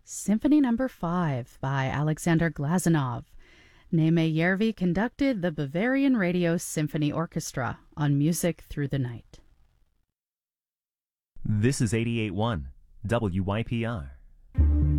Symphony Number 5 by Alexander Glazunov. Neme Järvi conducted the Bavarian Radio Symphony Orchestra on Music Through the Night. This is 88.1 WYPR.